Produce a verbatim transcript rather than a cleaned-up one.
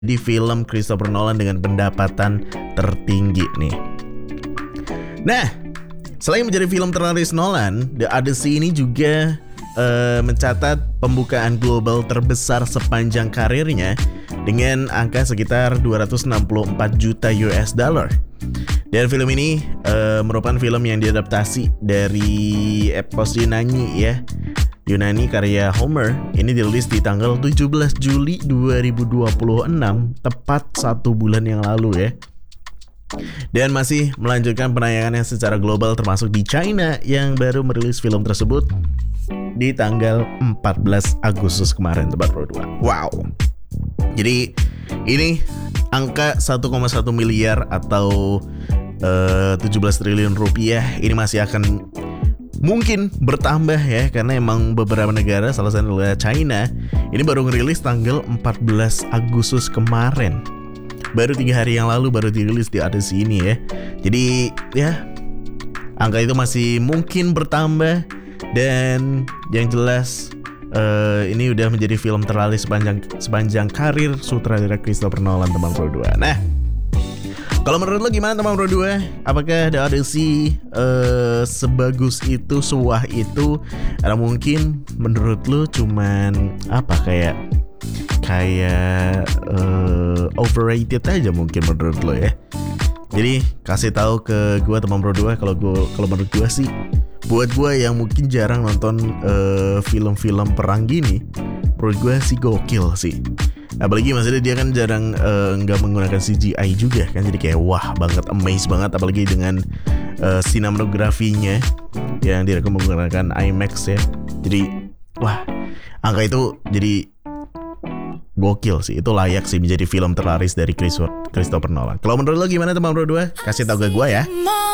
di film Christopher Nolan dengan pendapatan tertinggi nih. Nah, selain menjadi film terlaris Nolan, The Odyssey ini juga uh, mencatat pembukaan global terbesar sepanjang karirnya dengan angka sekitar dua ratus enam puluh empat juta U S dollar. Dan film ini uh, merupakan film yang diadaptasi dari epos Yunani ya. Yunani karya Homer. Ini dirilis di tanggal tujuh belas Juli dua ribu dua puluh enam, tepat satu bulan yang lalu ya. Dan masih melanjutkan penayangannya secara global termasuk di China yang baru merilis film tersebut di tanggal empat belas Agustus kemarin, tepat berdua. Wow. Jadi ini angka satu koma satu miliar atau uh, tujuh belas triliun rupiah ini masih akan mungkin bertambah ya, karena emang beberapa negara, salah satunya adalah China, ini baru ngerilis tanggal empat belas Agustus kemarin. Baru tiga hari yang lalu baru dirilis di Odyssey ini ya. Jadi ya, angka itu masih mungkin bertambah. Dan yang jelas uh, ini udah menjadi film terlaris sepanjang sepanjang karir sutradara Christopher Nolan, teman Pro dua. Nah, kalau menurut lo gimana, teman Pro dua? Apakah The Odyssey uh, sebagus itu, sewah itu? Atau mungkin menurut lo cuman apa, kayak kayak uh, overrated aja mungkin menurut lo ya? Jadi kasih tahu ke gue, teman Pro dua, kalau gue kalau menurut gue sih, buat gue yang mungkin jarang nonton uh, film-film perang gini, menurut gue sih gokil sih. Apalagi maksudnya dia kan jarang nggak uh, menggunakan C G I juga kan, jadi kayak wah banget, amazed banget. Apalagi dengan uh, sinematografinya yang direkam menggunakan IMAX ya. Jadi wah, angka itu jadi gokil sih. Itu layak sih menjadi film terlaris dari Christopher Nolan. Kalau menurut lo gimana, teman Pro dua? Kasih tau ke gue ya.